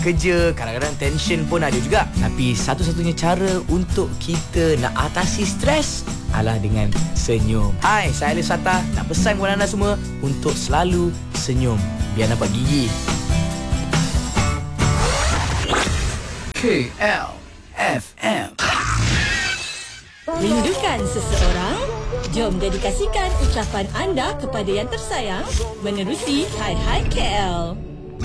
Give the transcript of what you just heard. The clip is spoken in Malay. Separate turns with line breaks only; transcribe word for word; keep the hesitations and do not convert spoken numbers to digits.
kerja, kadang-kadang tension pun ada juga. Tapi satu-satunya cara untuk kita nak atasi stres adalah dengan senyum. Hai, saya Alif Sata nak pesan kepada anda semua untuk selalu senyum biar nampak gigi.
K L F M.
Rindukan seseorang? Jom dedikasikan ucapan anda kepada yang tersayang menerusi Hai Hai K L.